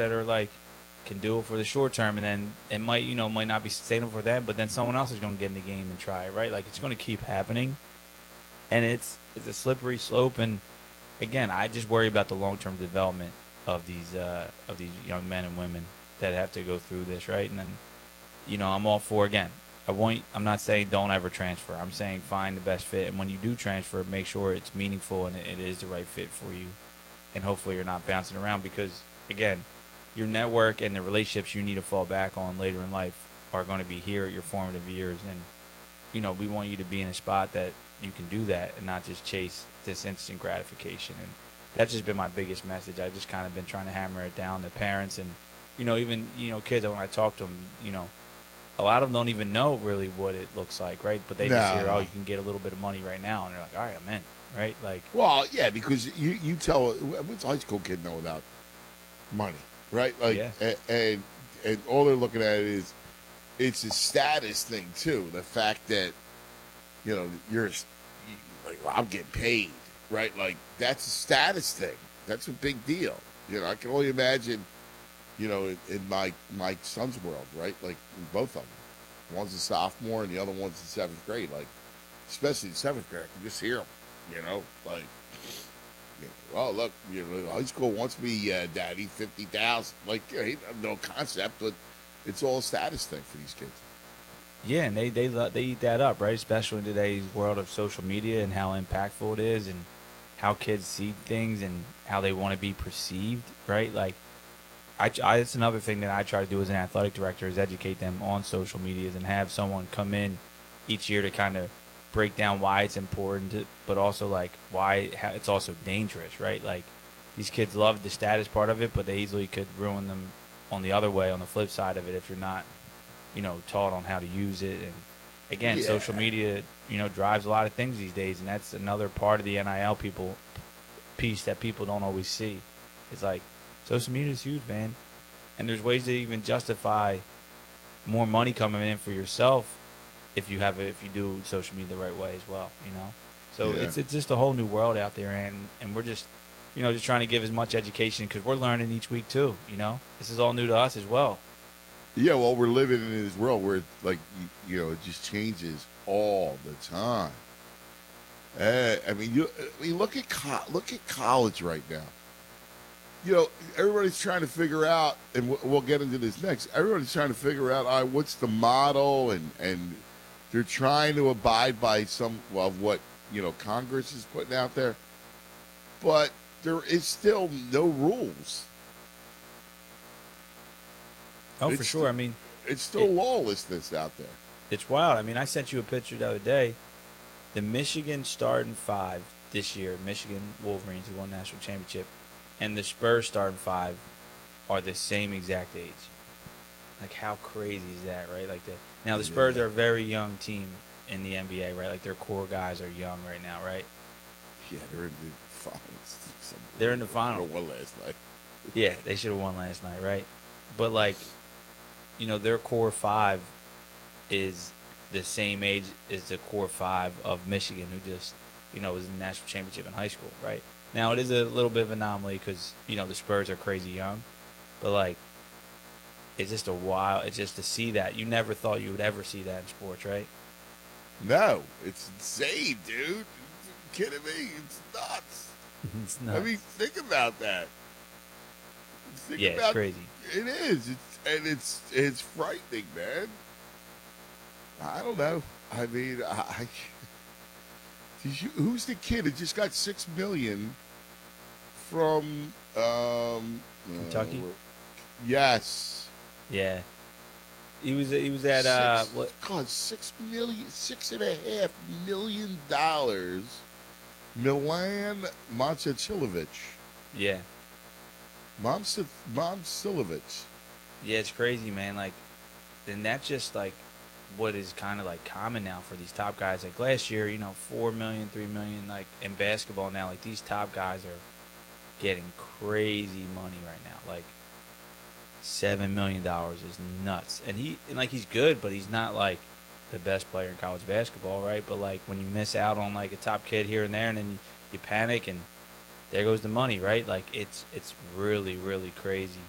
that are like can do it for the short term, and then it might not be sustainable for them, but then someone else is going to get in the game and try it, right? Like it's going to keep happening, and it's a slippery slope. And again, I just worry about the long term development of these young men and women that have to go through this, right? And then I'm all for again. I'm not saying don't ever transfer. I'm saying find the best fit, and when you do transfer, make sure it's meaningful and it is the right fit for you, and hopefully you're not bouncing around because again, your network and the relationships you need to fall back on later in life are going to be here at your formative years, and we want you to be in a spot that you can do that and not just chase this instant gratification. And that's just been my biggest message. I've just kind of been trying to hammer it down to parents and even kids. When I talk to them, a lot of them don't even know really what it looks like, right? But they just hear, oh, No. you can get a little bit of money right now, and they're like, all right, I'm in, right? Like, Well, yeah, because you tell what's a high school kid know about money, right? Like, yeah, and all they're looking at is it's a status thing too. The fact that you're like, well, I'm getting paid, right? Like that's a status thing. That's a big deal. I can only imagine, in my son's world, right? Like in both of them. One's a sophomore and the other one's in seventh grade. Like, especially in seventh grade, I can just hear them. Like, oh look, high school wants me, daddy, 50,000. Like, he have no concept, but it's all a status thing for these kids. yeah, and they eat that up, right? Especially in today's world of social media and how impactful it is, and how kids see things and how they want to be perceived, right? Like, it's another thing that I try to do as an athletic director is educate them on social medias and have someone come in each year to kind of break down why it's important, but also like how it's also dangerous, right? Like these kids love the status part of it, but they easily could ruin them on the other way, on the flip side of it, if you're not, taught on how to use it. And again, Yeah. social media, drives a lot of things these days, and that's another part of the NIL piece that people don't always see. It's like social media is huge, man, and there's ways to even justify more money coming in for yourself if you do social media the right way as well. So Yeah. it's just a whole new world out there, and we're just just trying to give as much education because we're learning each week too. This is all new to us as well. Yeah, well, we're living in this world where, like, it just changes all the time. Look at college right now. Everybody's trying to figure out, and we'll get into this next. Everybody's trying to figure out, all right, what's the model, and they're trying to abide by some of what Congress is putting out there, but there is still no rules. Oh, for It's sure. I mean, it's still it, lawlessness out there. it's wild. I mean, I sent you a picture the other day. The Michigan starting five this year, Michigan Wolverines, who won the national championship, and the Spurs starting five are the same exact age. Like, how crazy is that, right? Now the Spurs Yeah, are a very young team in the NBA, right? Like their core guys are young right now, right? yeah, they're in the finals. They're in the They final. won last night. Yeah, they should have won last night, right? But like, their core five is the same age as the core five of Michigan, who just was in the national championship in high school, right? Now it is a little bit of an anomaly because the Spurs are crazy young, but like it's just a while. It's just to see that you never thought you would ever see that in sports, right? No, it's insane, dude. Are you kidding me? It's nuts. It's I mean, nuts. think about that. Think Yeah, it's about crazy. it is. It's frightening, man. I don't know. I mean, who's the kid that just got 6 million from? Kentucky. Yes, Yeah, he was at six. what? God, 6 million, $6.5 million. Milan Momcilovic. Yeah, Momcilovic. yeah, it's crazy, man. Like, and that's just like what is kind of like common now for these top guys. Like last year, 4 million, 3 million, like in basketball now. Like these top guys are getting crazy money right now. Like $7 million is nuts, and like he's good, but he's not like the best player in college basketball, right? But like when you miss out on like a top kid here and there, and then you panic, and there goes the money, right? Like it's really really crazy.